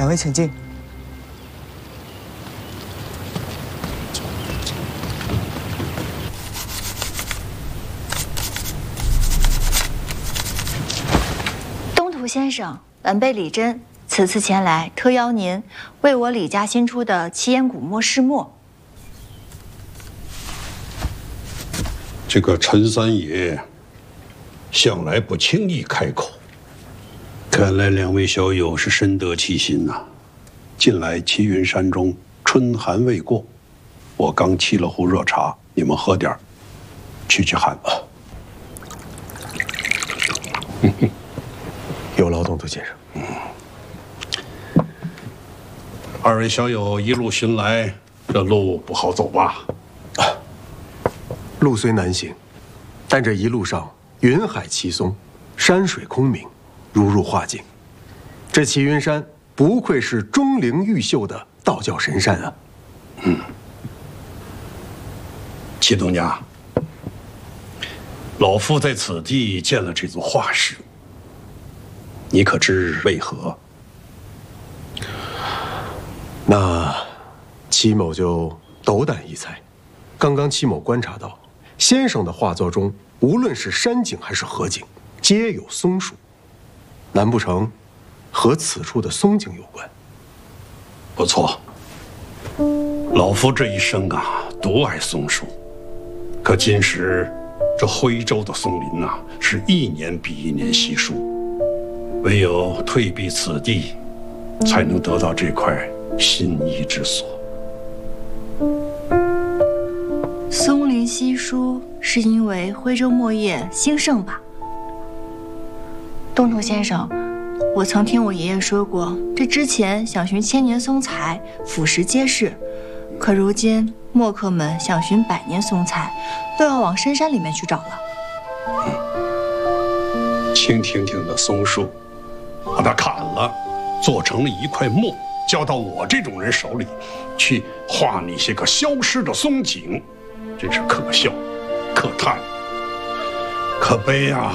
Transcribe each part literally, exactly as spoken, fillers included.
位请进。 东土先生，晚辈李真此次前来，特邀您为我李家新出的奇岩古墨试墨。 这个陈三爷向来不轻易开口，看来两位小友是深得其心呐、啊。近来齐云山中春寒未过，我刚沏了壶热茶，你们喝点儿，驱驱寒吧。 有劳东土先生。 嗯，二位小友一路寻来，这路不好走吧？ 啊，路虽难行，但这一路上云海齐松，山水空明，如入画境。这齐云山不愧是钟灵毓秀的道教神山啊！ 嗯，齐东家，老夫在此地见了这座画室，你可知为何？ 那戚某就斗胆一猜，刚刚戚某观察到，先生的画作中，无论是山景还是河景，皆有松树，难不成和此处的松景有关？ 不错，老夫这一生啊，独爱松树，可今时这徽州的松林呐、啊，是一年比一年稀疏，唯有退避此地，才能得到这块心仪之所。 松林稀疏是因为徽州墨业兴盛吧？东土先生，我曾听我爷爷说过，这之前想寻千年松材，俯拾皆是，可如今墨客们想寻百年松材，都要往深山里面去找了。 嗯，青挺挺的松树，把它砍了，做成了一块墨，交到我这种人手里，去画那些个消失的松景，真是可笑、可叹、可悲啊！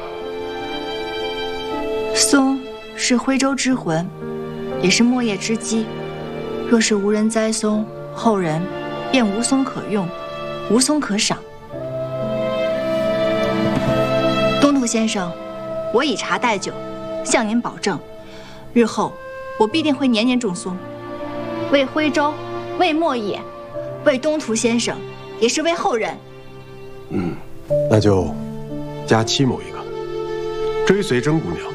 松是徽州之魂，也是墨业之基。若是无人栽松，后人便无松可用，无松可赏。东土先生，我以茶代酒，向您保证，日后我必定会年年种松，为徽州，为墨业，为东土先生，也是为后人。 嗯，那就加戚某一个，追随甄姑娘